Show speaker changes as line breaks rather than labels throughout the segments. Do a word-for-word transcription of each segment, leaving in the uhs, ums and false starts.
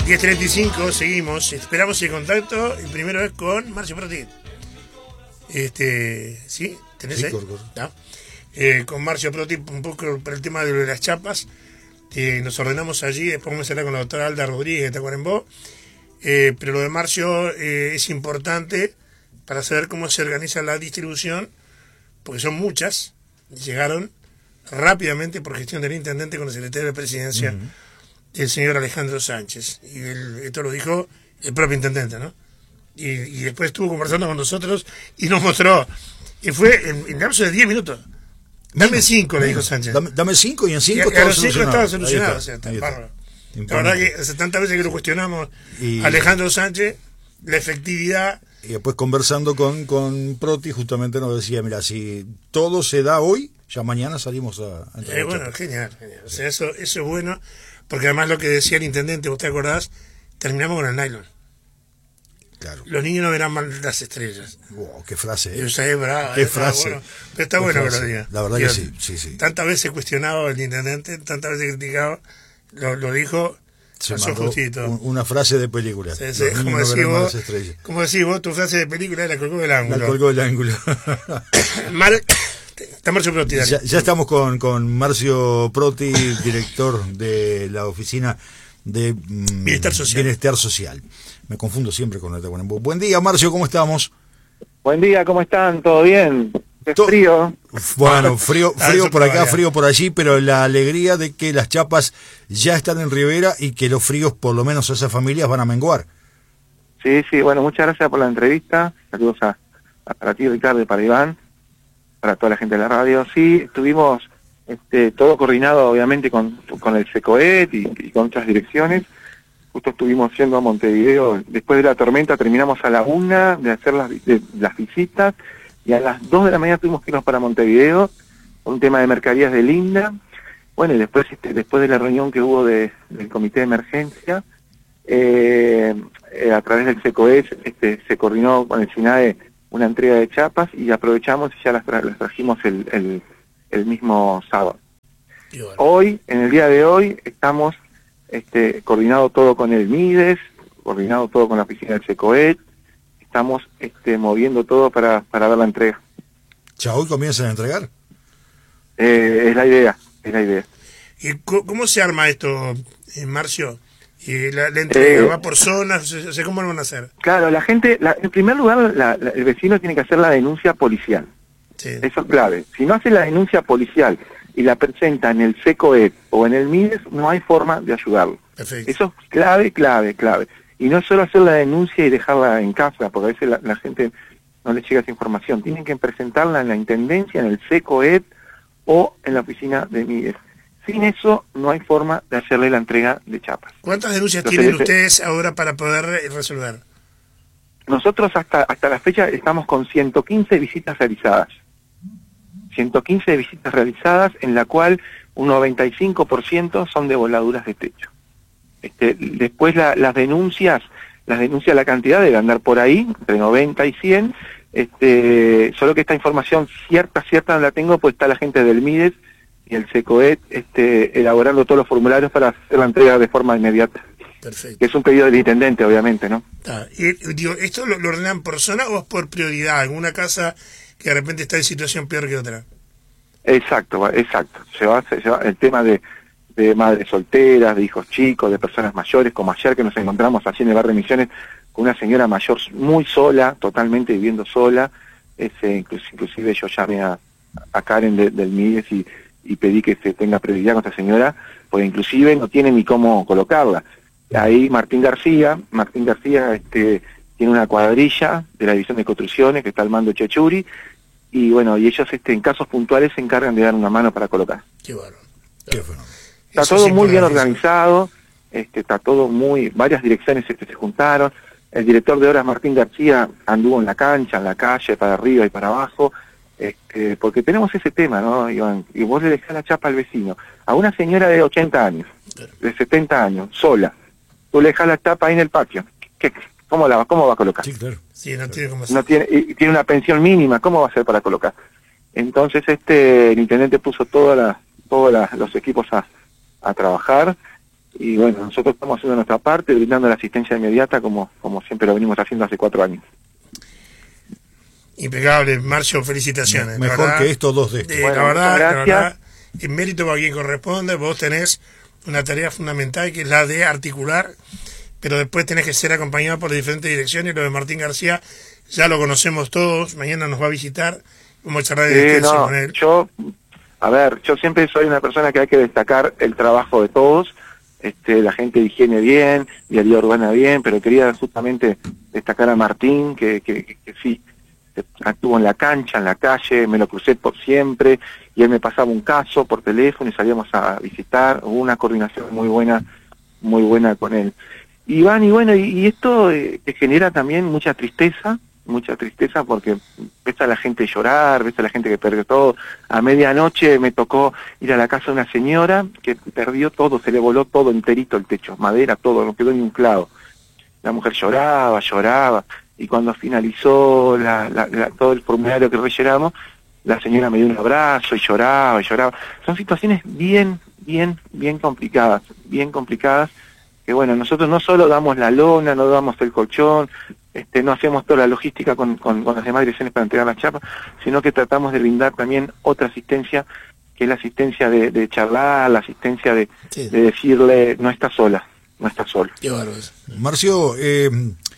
diez treinta y cinco, seguimos. Esperamos el contacto. El primero es con Marcio Proti. Este, ¿sí? ¿Tenés
sí,
ahí?
Cor, cor.
¿No? Eh, con Marcio Proti, un poco por el tema de las chapas. Eh, nos ordenamos allí. Después vamos a hablar con la doctora Alda Rodríguez de Tacuarembó. Eh, pero lo de Marcio eh, es importante para saber cómo se organiza la distribución, porque son muchas. Llegaron rápidamente por gestión del intendente con el secretario de Presidencia, uh-huh. el señor Alejandro Sánchez. Y él, esto lo dijo el propio intendente, ¿no? Y, y después estuvo conversando con nosotros y nos mostró. Y fue en, en lapso de diez minutos. Dame cinco, le dijo Sánchez.
Dame, dame cinco y en cinco
y,
estaba
a los cinco
solucionado.
estaba solucionado. O sea,
Ahí está, ahí
está. La verdad que hace tantas veces que lo cuestionamos y... Alejandro Sánchez, la efectividad.
Y después conversando con, con Proti, justamente nos decía, mira, si todo se da hoy, ya mañana salimos a... a
eh, bueno, genial, genial. O sea, eso, eso es bueno, porque además lo que decía el intendente, ¿vos te acordás? Terminamos con el nylon.
Claro.
Los niños no verán mal las estrellas.
Wow, qué frase, ¿eh?
Esa es brava,
qué
está
frase.
Bueno. Pero está bueno que lo diga.
La verdad Dios, que sí, sí, sí.
Tantas veces cuestionado el intendente, tantas veces criticado, lo, lo dijo...
Se mandó un, una frase de película.
Sí, sí, como,
no
decís vos, como decís vos, tu frase de película la colgó del ángulo.
La colgó del ángulo.
Mar... Está Marcio Proti.
Ya, ya estamos con, con Marcio Proti, director de la oficina de mm,
Bienestar Social.
Bienestar Social. Me confundo siempre con el Tacuarembó. Buen día, Marcio, ¿cómo estamos?
Buen día, ¿cómo están? ¿Todo bien? Es
To
frío.
Bueno, frío, frío por acá, frío por allí, pero la alegría de que las chapas ya están en Rivera y que los fríos, por lo menos a esas familias, van a menguar.
Sí, sí, bueno, muchas gracias por la entrevista. Saludos a, a para ti, Ricardo, y para Iván, para toda la gente de la radio. Sí, estuvimos este, todo coordinado, obviamente, con, con el SECOET y, y con otras direcciones. Justo estuvimos yendo a Montevideo. Después de la tormenta terminamos a la una de hacer las, de, las visitas. Y a las dos de la mañana tuvimos que irnos para Montevideo, un tema de mercaderías de Linda. Bueno, y después este, después de la reunión que hubo de, del comité de emergencia, eh, eh, a través del SECOES este, se coordinó con el SINAE una entrega de chapas y aprovechamos y ya las, tra las trajimos el, el, el mismo sábado. Bueno. Hoy, en el día de hoy, estamos este, coordinado todo con el MIDES, coordinado todo con la oficina del SECOES. Estamos este, moviendo todo para, para ver la entrega.
¿Ya hoy comienzan a entregar?
Eh, es la idea, es la idea.
¿Y cómo se arma esto, eh, Marcio? ¿Y la, la entrega
eh,
va por zonas? O sea, ¿cómo lo van a hacer?
Claro, la gente, la, en primer lugar, la, la, el vecino tiene que hacer la denuncia policial. Sí. Eso es clave. Si no hace la denuncia policial y la presenta en el SECOET o en el MIDES, no hay forma de ayudarlo. Perfecto. Eso es clave, clave, clave. Y no es solo hacer la denuncia y dejarla en casa, porque a veces la, la gente no le llega esa información. Tienen que presentarla en la Intendencia, en el SECOET o en la oficina de MIDES. Sin eso no hay forma de hacerle la entrega de chapas.
¿Cuántas denuncias Entonces, tienen ustedes ahora para poder resolver?
Nosotros hasta, hasta la fecha estamos con ciento quince visitas realizadas. ciento quince visitas realizadas, en la cual un noventa y cinco por ciento son de voladuras de techo. Este, después la, las denuncias, las denuncias, la cantidad debe andar por ahí, entre noventa y cien, este, solo que esta información cierta, cierta no la tengo, pues está la gente del MIDES y el SECOET este, elaborando todos los formularios para hacer la entrega de forma inmediata. Perfecto. Que es un pedido del intendente, obviamente, ¿no?
Ah, y, digo, ¿esto lo, lo ordenan por zona o es por prioridad? ¿Alguna casa que de repente está en situación peor que otra?
Exacto, exacto. Se va, se va el tema de de madres solteras, de hijos chicos, de personas mayores, como ayer que nos encontramos allí en el barrio Misiones con una señora mayor muy sola, totalmente viviendo sola. Ese, inclusive, inclusive yo llamé a, a Karen de, del MIDES y, y pedí que se tenga prioridad con esta señora, porque inclusive no tiene ni cómo colocarla. Ahí Martín García, Martín García este, tiene una cuadrilla de la División de Construcciones que está al mando Chechuri, y bueno, y ellos este, en casos puntuales se encargan de dar una mano para colocar.
Qué bueno. Qué bueno.
Está Eso todo muy bien organizado, este, está todo muy, varias direcciones este, se juntaron, el director de obras Martín García anduvo en la cancha, en la calle, para arriba y para abajo, este, porque tenemos ese tema, ¿no, Iván? Y vos le dejás la chapa al vecino, a una señora de ochenta años, de setenta años, sola, tú le dejás la chapa ahí en el patio, ¿qué, cómo, la, ¿cómo va a colocar?
Sí, claro. Sí, no tiene cómo hacer.
No tiene, y tiene una pensión mínima, ¿cómo va a hacer para colocar? Entonces este el intendente puso toda la, todos la, los equipos a a trabajar y bueno, nosotros estamos haciendo nuestra parte, brindando la asistencia inmediata como, como siempre lo venimos haciendo hace cuatro años.
Impecable, Marcio, felicitaciones.
Mejor
verdad,
que estos dos de este.
Eh,
Bueno,
la verdad,
muchas
la
gracias.
verdad, en mérito para quien corresponde, vos tenés una tarea fundamental que es la de articular, pero después tenés que ser acompañado por diferentes direcciones. Lo de Martín García ya lo conocemos todos, mañana nos va a visitar, vamos a charlar de
Sí,
extenso
no,
con él.
yo, a ver, yo siempre soy una persona que hay que destacar el trabajo de todos, este, la gente de higiene bien, vialidad urbana bien, pero quería justamente destacar a Martín, que, que, que, que sí, estuvo en la cancha, en la calle, me lo crucé por siempre, y él me pasaba un caso por teléfono y salíamos a visitar, hubo una coordinación muy buena, muy buena con él. Y van, y bueno, y, y esto eh, te genera también mucha tristeza, mucha tristeza porque ves a la gente llorar, ves a la gente que perdió todo. A medianoche me tocó ir a la casa de una señora que perdió todo, se le voló todo enterito el techo, madera, todo, no quedó ni un clavo. La mujer lloraba, lloraba, y cuando finalizó la, la, la, todo el formulario que rellenamos, la señora me dio un abrazo y lloraba y lloraba. Son situaciones bien, bien, bien complicadas, bien complicadas, que bueno, nosotros no solo damos la lona, no damos el colchón, este, no hacemos toda la logística con, con, con las demás direcciones para entregar la chapa, sino que tratamos de brindar también otra asistencia, que es la asistencia de, de charlar, la asistencia de, sí. de decirle, no está sola, no está sola.
Qué bárbaro.
Marcio, eh,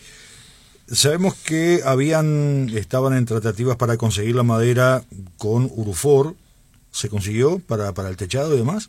sabemos que habían estaban en tratativas para conseguir la madera con Urufor. ¿Se consiguió para, para el techado y demás?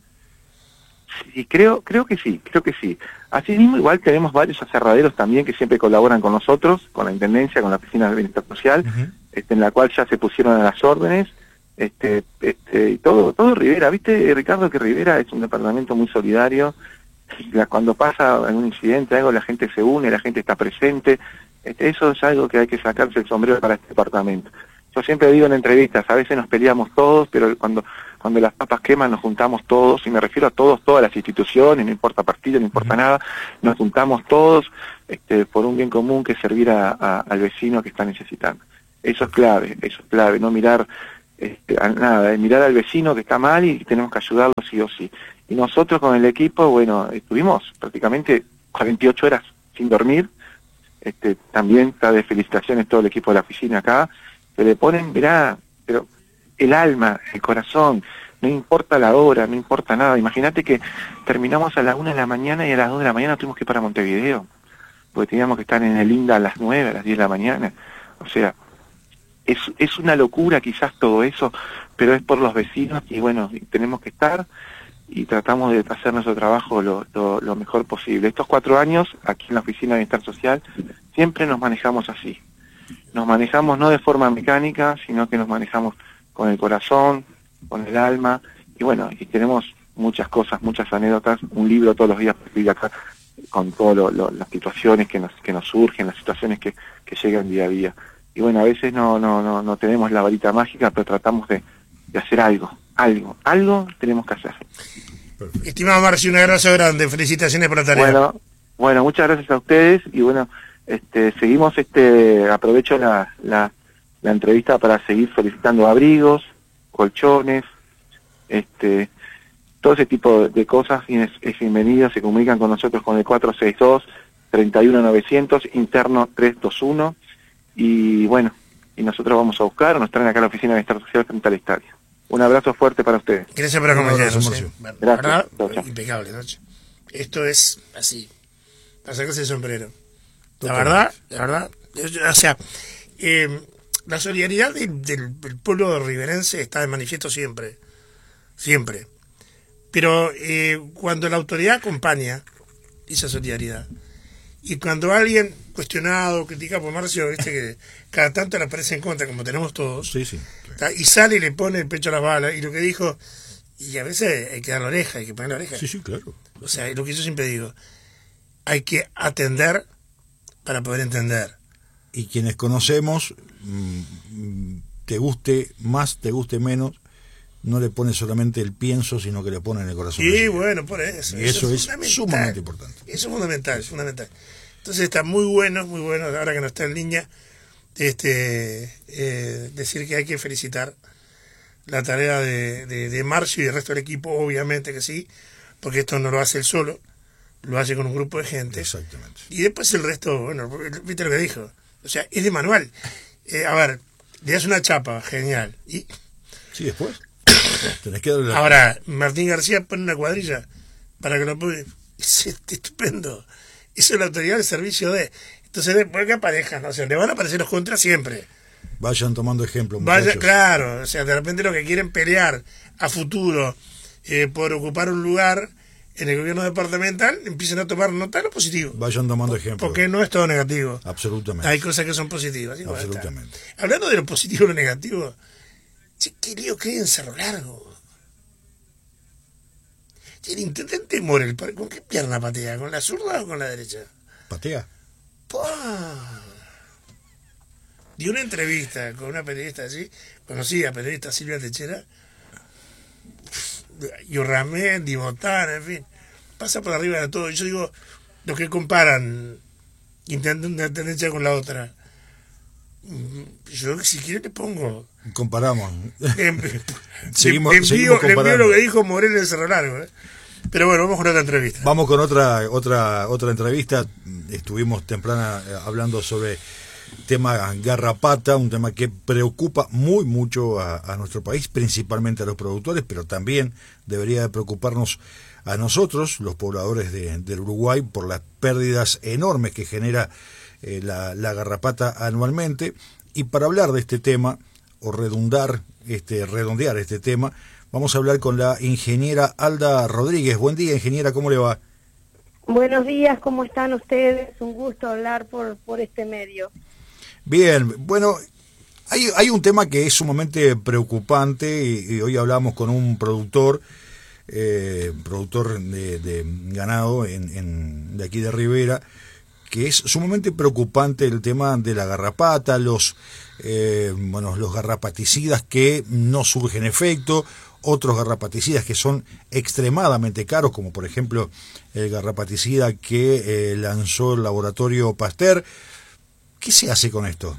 Sí, creo, creo que sí, creo que sí. Asimismo, igual tenemos varios aserraderos también que siempre colaboran con nosotros, con la Intendencia, con la Oficina de Bienestar Social, uh-huh. este, en la cual ya se pusieron a las órdenes, este, este, y todo, todo Rivera. ¿Viste, Ricardo, que Rivera es un departamento muy solidario? Cuando pasa algún incidente, algo, la gente se une, la gente está presente. Este, eso es algo que hay que sacarse el sombrero para este departamento. Yo siempre digo en entrevistas, a veces nos peleamos todos, pero cuando cuando las papas queman nos juntamos todos, y me refiero a todos, todas las instituciones, no importa partido, no importa nada, nos juntamos todos este, por un bien común, que es servir a, a, al vecino que está necesitando. Eso es clave, eso es clave, no mirar este, a nada, es mirar al vecino que está mal y tenemos que ayudarlo sí o sí. Y nosotros con el equipo, bueno, estuvimos prácticamente cuarenta y ocho horas sin dormir. Este, también está de felicitaciones todo el equipo de la oficina acá, que le ponen, mirá, pero el alma, el corazón, no importa la hora, no importa nada. Imagínate que terminamos a la una de la mañana y a las dos de la mañana tuvimos que ir para Montevideo, porque teníamos que estar en el INDA a las nueve, a las diez de la mañana. O sea, es, es una locura quizás todo eso, pero es por los vecinos y bueno, tenemos que estar y tratamos de hacer nuestro trabajo lo, lo, lo mejor posible. Estos cuatro años, aquí en la Oficina de Bienestar Social, siempre nos manejamos así. Nos manejamos no de forma mecánica, sino que nos manejamos con el corazón, con el alma, y bueno, y tenemos muchas cosas, muchas anécdotas, un libro todos los días para escribir acá, con todas las situaciones que nos que nos surgen, las situaciones que, que llegan día a día. Y bueno, a veces no no no no tenemos la varita mágica, pero tratamos de, de hacer algo, algo, algo tenemos que hacer.
Perfecto. Estimado Marcio, un abrazo grande, felicitaciones por la tarea.
Bueno, bueno, muchas gracias a ustedes, y bueno, este seguimos, este aprovecho la, la, la entrevista para seguir solicitando abrigos, colchones, este todo ese tipo de cosas, y es, es bienvenido. Se comunican con nosotros con el cuatro seis dos, tres uno nueve cero cero, interno tres dos uno, y bueno, y nosotros vamos a buscar, o nos traen acá a la Oficina de Bienestar Social frente al estadio. Un abrazo fuerte para ustedes.
Gracias por acompañarnos.
Eh.
Gracias.
Impecable, ¿no? Esto es así, para sacarse el sombrero. La verdad, la verdad, o sea, eh, la solidaridad de, del, del pueblo riverense está de manifiesto siempre, siempre. Pero eh, cuando la autoridad acompaña esa solidaridad, y cuando alguien cuestionado, critica por Marcio, viste que cada tanto le aparece en contra, como tenemos todos,
sí, sí,
claro. Y sale y le pone el pecho a las balas, y lo que dijo, y a veces hay que dar la oreja, hay que poner la oreja.
Sí, sí, claro.
O sea, lo que yo siempre digo, hay que atender para poder entender.
Y quienes conocemos, mmm, te guste más, te guste menos, no le pone solamente el pienso, sino que le pone en el corazón.
Sí, bueno, por eso.
Y eso, eso es, es sumamente importante.
Eso es fundamental, es fundamental. Entonces está muy bueno, muy bueno, ahora que no está en línea, este eh, decir que hay que felicitar la tarea de, de, de Marcio y del resto del equipo, obviamente que sí, porque esto no lo hace él solo, lo hace con un grupo de gente.
Exactamente.
Y después el resto, bueno, viste lo que dijo. O sea, es de manual. Eh, a ver, le das una chapa, genial. Y
sí, después. Tenés que darle la...
Ahora, Martín García pone una cuadrilla para que lo ponga. Es estupendo. Eso es la autoridad del servicio de. Entonces, después que aparezcan, ¿no? O sea, le van a aparecer los contras siempre.
Vayan tomando ejemplo, muchachos.
Vaya, claro, o sea, de repente lo que quieren pelear a futuro eh, por ocupar un lugar en el gobierno departamental, empiecen a tomar nota de lo positivo.
Vayan tomando ejemplo.
Porque no es todo negativo.
Absolutamente.
Hay cosas que son positivas. ¿Sí?
Absolutamente.
Hablando de lo positivo y lo negativo, che, qué lío que hay en Cerro Largo. Che, el intendente Morel, ¿con qué pierna patea? ¿Con la zurda o con la derecha?
¿Patea?
¡Pah! Dio una entrevista con una periodista así, conocida periodista Silvia Techera, Yurramendi, Botana, en fin, pasa por arriba de todo. Yo digo, los que comparan una tendencia con la otra, yo si quiere le pongo.
Comparamos.
En,
seguimos,
le, envío,
seguimos
le envío lo
comparando.
que dijo Morel en Cerro Largo, ¿eh? Pero bueno, vamos con otra entrevista.
Vamos con otra otra otra entrevista. Estuvimos temprana eh, hablando sobre tema garrapata, un tema que preocupa muy mucho a, a nuestro país, principalmente a los productores, pero también debería de preocuparnos a nosotros, los pobladores de, del Uruguay, por las pérdidas enormes que genera eh, la, la garrapata anualmente. Y para hablar de este tema, o redundar, este, redondear este tema, vamos a hablar con la ingeniera Alda Rodríguez. Buen día, ingeniera, ¿cómo le va?
Buenos días, ¿cómo están ustedes? Un gusto hablar por, por este medio.
Bien, bueno, hay, hay un tema que es sumamente preocupante y, y hoy hablamos con un productor, eh, productor de, de ganado en, en, de aquí de Rivera, que es sumamente preocupante el tema de la garrapata, los, eh, bueno, los garrapaticidas que no surgen efecto, otros garrapaticidas que son extremadamente caros, como por ejemplo el garrapaticida que eh, lanzó el laboratorio Pasteur. ¿Qué se hace con esto?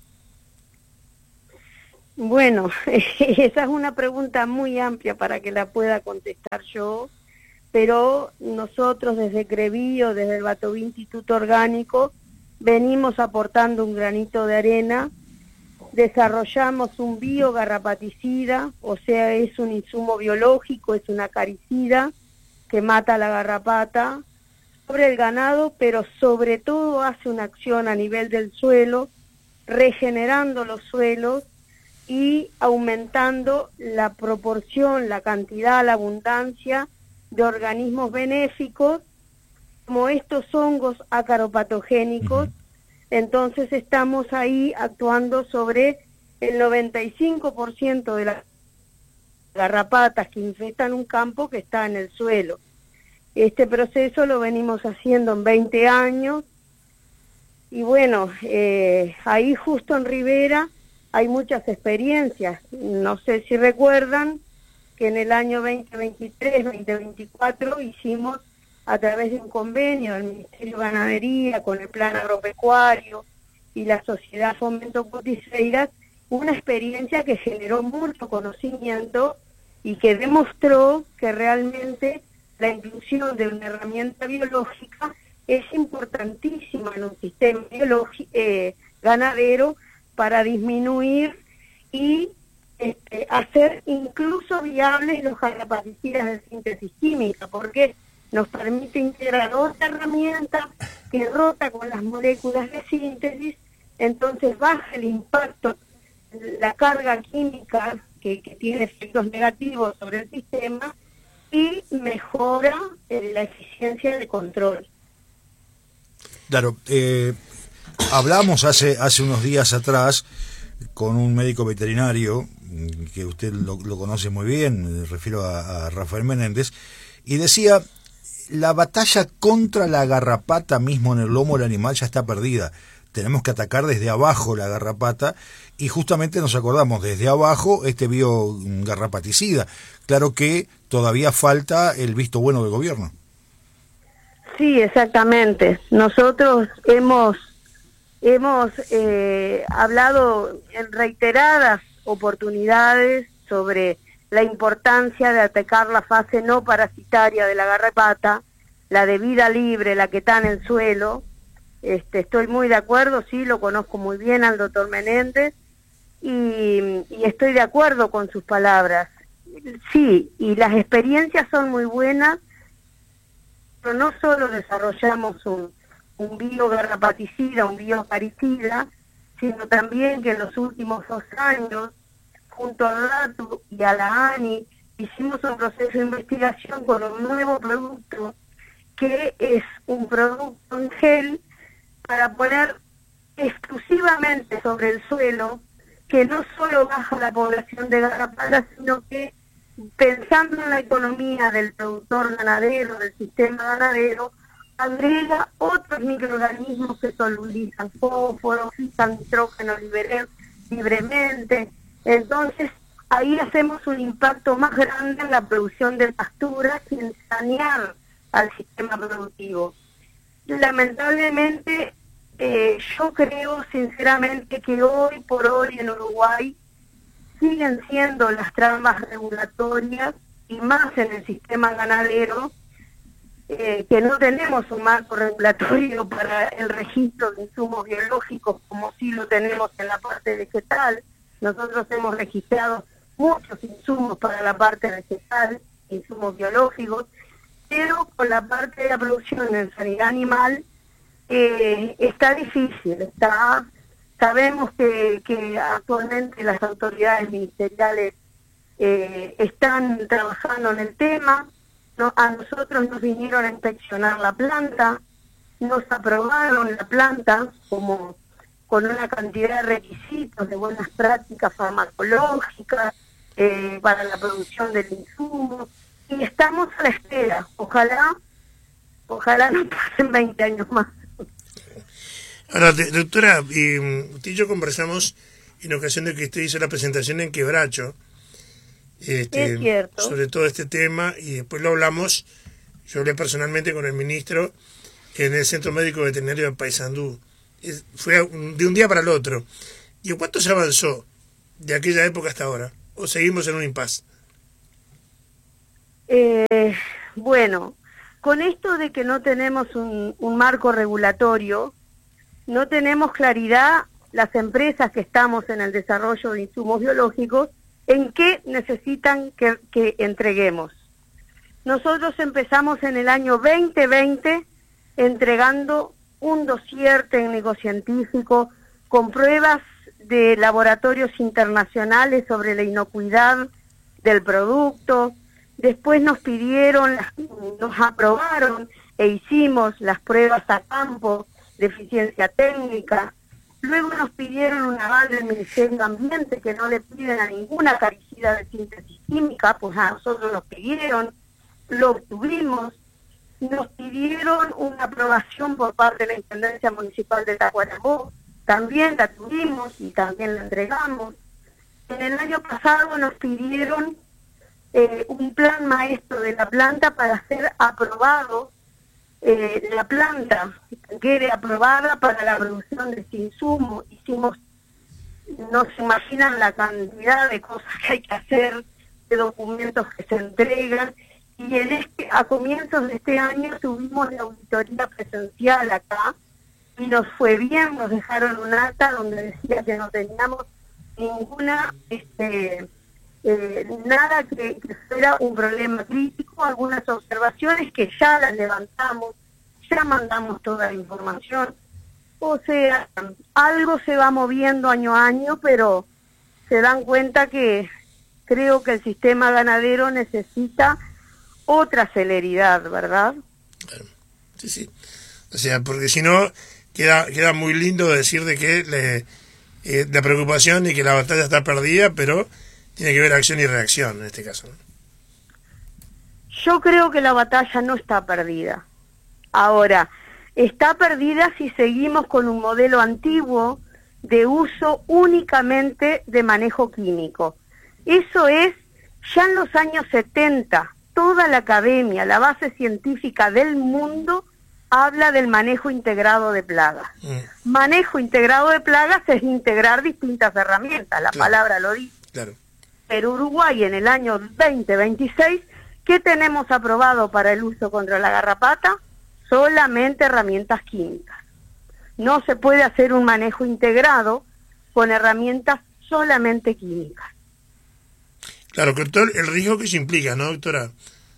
Bueno, esa es una pregunta muy amplia para que la pueda contestar yo, pero nosotros desde Crevío, desde el Batoví Instituto Orgánico, venimos aportando un granito de arena, desarrollamos un biogarrapaticida, o sea, es un insumo biológico, es un acaricida que mata la garrapata sobre el ganado, pero sobre todo hace una acción a nivel del suelo, regenerando los suelos y aumentando la proporción, la cantidad, la abundancia de organismos benéficos, como estos hongos acaropatogénicos. Uh-huh. Entonces estamos ahí actuando sobre el noventa y cinco por ciento de las garrapatas que infestan un campo que está en el suelo. Este proceso lo venimos haciendo en veinte años y bueno, eh, ahí justo en Rivera hay muchas experiencias. No sé si recuerdan que en el año veinte veintitrés, veinte veinticuatro hicimos a través de un convenio del Ministerio de Ganadería con el Plan Agropecuario y la Sociedad Fomento Coticeiras una experiencia que generó mucho conocimiento y que demostró que realmente la inclusión de una herramienta biológica es importantísima en un sistema biológico, eh, ganadero para disminuir y este, hacer incluso viables los garrapaticidas de síntesis química, porque nos permite integrar otra herramienta que rota con las moléculas de síntesis, entonces baja el impacto, la carga química que, que tiene efectos negativos sobre el sistema y mejora eh, la eficiencia de control.
Claro, eh, hablamos hace hace unos días atrás con un médico veterinario, que usted lo, lo conoce muy bien, me refiero a, a Rafael Menéndez, y decía, la batalla contra la garrapata mismo en el lomo del animal ya está perdida. Tenemos que atacar desde abajo la garrapata y justamente nos acordamos desde abajo este biogarrapaticida. Claro que todavía falta el visto bueno del gobierno.
Sí, exactamente. Nosotros hemos hemos eh, hablado en reiteradas oportunidades sobre la importancia de atacar la fase no parasitaria de la garrapata, la de vida libre, la que está en el suelo. Este, estoy muy de acuerdo, sí, lo conozco muy bien al doctor Menéndez, y, y estoy de acuerdo con sus palabras. Sí, y las experiencias son muy buenas, pero no solo desarrollamos un, un biogarrapaticida, un bioparicida, sino también que en los últimos dos años, junto al RATU y a la ANI, hicimos un proceso de investigación con un nuevo producto, que es un producto en gel para poner exclusivamente sobre el suelo, que no solo baja la población de garrapatas, sino que, pensando en la economía del productor ganadero, del sistema ganadero, agrega otros microorganismos que solubilizan fósforo, fijan nitrógeno libre, libremente. Entonces, ahí hacemos un impacto más grande en la producción de pasturas y en sanear al sistema productivo. Lamentablemente, eh, yo creo sinceramente que hoy por hoy en Uruguay siguen siendo las tramas regulatorias, y más en el sistema ganadero, eh, que no tenemos un marco regulatorio para el registro de insumos biológicos como sí lo tenemos en la parte vegetal. Nosotros hemos registrado muchos insumos para la parte vegetal, insumos biológicos, pero con la parte de la producción en sanidad animal eh, está difícil. Está, sabemos que, que actualmente las autoridades ministeriales eh, están trabajando en el tema. No, a nosotros nos vinieron a inspeccionar la planta, nos aprobaron la planta como con una cantidad de requisitos de buenas prácticas farmacológicas eh, para la producción del insumo, y estamos a la espera. Ojalá, ojalá no pasen veinte años más.
Ahora, de, doctora, y, usted y yo conversamos en ocasión de que usted hizo la presentación en Quebracho, este,
es cierto,
sobre todo este tema, y después lo hablamos, yo hablé personalmente con el ministro en el Centro Médico Veterinario de Paysandú. Es, fue de un día para el otro. ¿Y cuánto se avanzó de aquella época hasta ahora? ¿O seguimos en un impasse?
Eh, bueno, con esto de que no tenemos un, un marco regulatorio, no tenemos claridad las empresas que estamos en el desarrollo de insumos biológicos en qué necesitan que, que entreguemos. Nosotros empezamos en el año veinte veinte entregando un dossier técnico-científico con pruebas de laboratorios internacionales sobre la inocuidad del producto. Después nos pidieron, nos aprobaron e hicimos las pruebas a campo de eficiencia técnica. Luego nos pidieron un aval del Ministerio de Ambiente, que no le piden a ninguna caricida de síntesis química, pues a nosotros nos pidieron, lo obtuvimos. Nos pidieron una aprobación por parte de la Intendencia Municipal de Tacuarembó, también la tuvimos y también la entregamos. En el año pasado nos pidieron eh, un plan maestro de la planta para ser aprobado, eh, la planta quede aprobada para la producción de este insumo. Hicimos, no se imaginan la cantidad de cosas que hay que hacer, de documentos que se entregan. Y en este, a comienzos de este año tuvimos la auditoría presencial acá y nos fue bien, nos dejaron un acta donde decía que no teníamos ninguna, este, eh, nada que, que fuera un problema crítico, algunas observaciones que ya las levantamos, ya mandamos toda la información. O sea, algo se va moviendo año a año, pero se dan cuenta que creo que el sistema ganadero necesita otra celeridad, ¿verdad?
Sí, sí. O sea, porque si no, queda queda muy lindo decir de que le, eh, la preocupación y que la batalla está perdida, pero tiene que haber acción y reacción en este caso, ¿no?
Yo creo que la batalla no está perdida. Ahora, está perdida si seguimos con un modelo antiguo de uso únicamente de manejo químico. Eso es, ya en los años setenta, toda la academia, la base científica del mundo habla del manejo integrado de plagas. Mm. Manejo integrado de plagas es integrar distintas herramientas, la claro. palabra lo dice.
Claro.
Pero Uruguay en el año veinte veintiséis ¿Qué tenemos aprobado para el uso contra la garrapata? Solamente herramientas químicas. No se puede hacer un manejo integrado con herramientas solamente químicas.
Claro, con todo el riesgo que se implica, ¿no, doctora?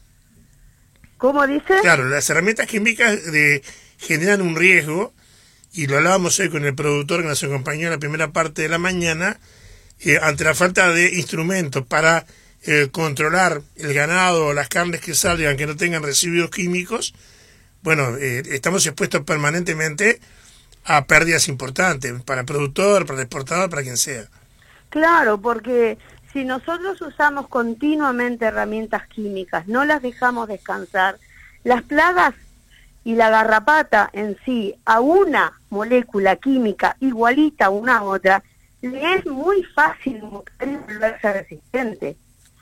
¿Cómo dice?
Claro, las herramientas químicas de, generan un riesgo, y lo hablábamos hoy con el productor que nos acompañó en la primera parte de la mañana, eh, ante la falta de instrumentos para eh, controlar el ganado o las carnes que salgan que no tengan residuos químicos. Bueno, eh, estamos expuestos permanentemente a pérdidas importantes para el productor, para el exportador, para quien sea.
Claro, porque si nosotros usamos continuamente herramientas químicas, no las dejamos descansar, las plagas y la garrapata en sí, a una molécula química igualita una a otra, le es muy fácil volverse resistente.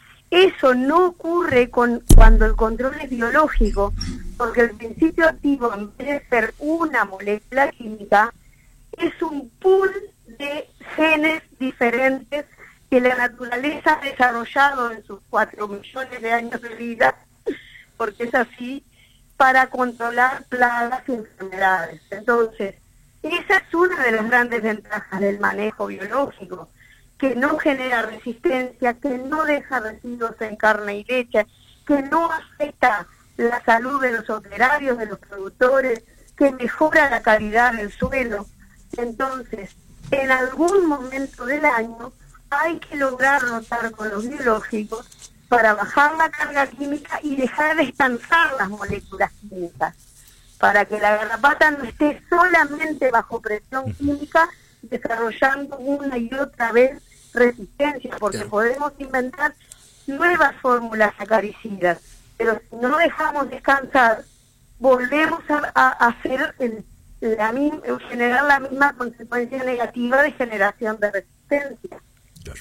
Eso no ocurre con cuando el control es biológico, porque el principio activo, en vez de ser una molécula química, es un pool de genes diferentes que la naturaleza ha desarrollado en sus cuatro millones de años de vida, porque es así, para controlar plagas y enfermedades. Entonces, esa es una de las grandes ventajas del manejo biológico, que no genera resistencia, que no deja residuos en carne y leche, que no afecta la salud de los operarios, de los productores, que mejora la calidad del suelo. Entonces, en algún momento del año hay que lograr rotar con los biológicos para bajar la carga química y dejar descansar las moléculas químicas, para que la garrapata no esté solamente bajo presión química desarrollando una y otra vez resistencia, porque
Claro.
podemos inventar nuevas fórmulas acaricidas, pero si no dejamos descansar, volvemos a, a, a hacer el, la, generar la misma consecuencia negativa de generación de resistencia.
Claro.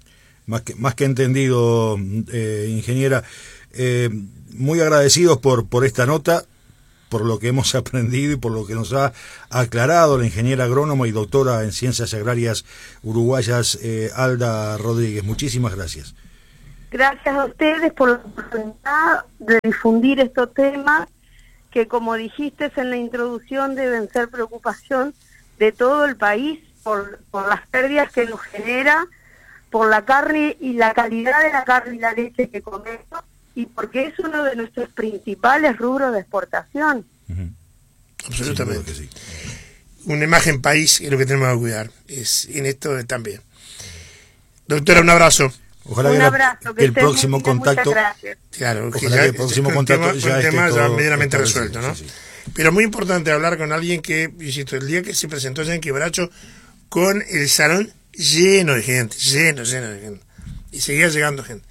Más que, más que entendido, eh, ingeniera. Eh, muy agradecidos por, por esta nota, por lo que hemos aprendido y por lo que nos ha aclarado la ingeniera agrónoma y doctora en Ciencias Agrarias Uruguayas, eh, Alda Rodríguez. Muchísimas gracias.
Gracias a ustedes por la oportunidad de difundir estos temas que, como dijiste en la introducción, deben ser preocupación de todo el país por, por las pérdidas que nos genera, por la carne y la calidad de la carne y la leche que comemos, y porque es uno de nuestros principales rubros de exportación.
Uh-huh.
Absolutamente.
Sí.
Una imagen país es lo que tenemos que cuidar, es en esto también. Doctora, un abrazo.
Ojalá
Un
que, la-
abrazo, que
que el
estén muy
próximo
bien, muchas
contacto,
gracias.
Claro, que
ojalá
ya
que el próximo
con
contacto
tema,
ya
con
esté
tema ya
todo
medianamente
establecido,
resuelto, ¿no?
sí, sí.
Pero muy importante hablar con alguien que, insisto, el día que se presentó allá en Quebracho, con el salón lleno de gente, lleno, lleno de gente, y seguía llegando gente.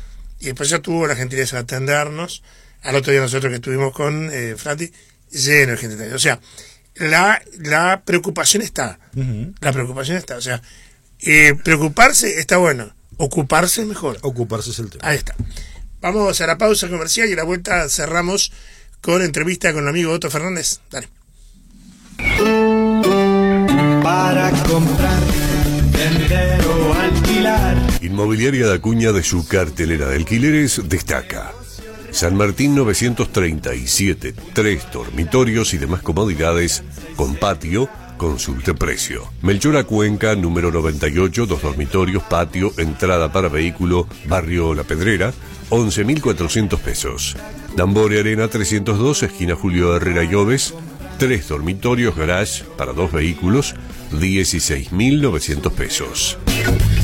Y después ya tuvo la gentileza de atendernos, al otro día nosotros que estuvimos con eh, Frati, lleno de gente. O sea, la, la preocupación está,
Uh-huh.
la preocupación está, o sea, eh, preocuparse está bueno, ocuparse es mejor.
Ocuparse es el tema.
Ahí está. Vamos a la pausa comercial y a la vuelta cerramos con entrevista con el amigo Otto Fernández. Dale.
Para comprar, vender o alquilar.
Inmobiliaria de Acuña, de su cartelera de alquileres, destaca San Martín novecientos treinta y siete, tres dormitorios y demás comodidades con patio. Consulte precio. Melchora Cuenca, número noventa y ocho, dos dormitorios, patio, entrada para vehículo, barrio La Pedrera, once mil cuatrocientos pesos. Dambore Arena trescientos dos, esquina Julio Herrera y Oves, tres dormitorios, garage para dos vehículos, dieciséis mil novecientos pesos.